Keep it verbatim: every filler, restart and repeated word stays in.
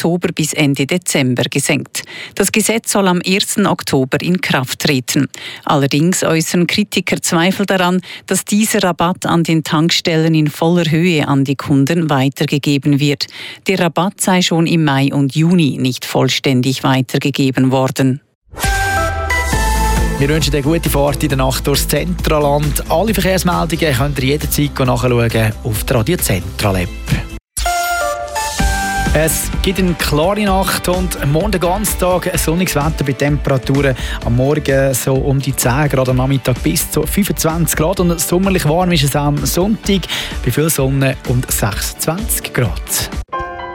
Oktober bis Ende Dezember gesenkt. Das Gesetz soll am ersten Oktober in Kraft treten. Allerdings äußern Kritiker Zweifel daran, dass dieser Rabatt an den Tankstellen in voller Höhe an die Kunden weitergegeben wird. Der Rabatt sei schon im Mai und Juni nicht vollständig weitergegeben worden. Wir wünschen dir gute Fahrt in der Nacht durchs Zentraland. Alle Verkehrsmeldungen könnt ihr jederzeit nachschauen auf der Radio Central App. Es gibt eine klare Nacht und morgen den ganzen Tag ein sonniges Wetter bei Temperaturen am Morgen so um die zehn Grad, am Nachmittag bis zu fünfundzwanzig Grad und sommerlich warm ist es am Sonntag bei viel Sonne und sechsundzwanzig Grad.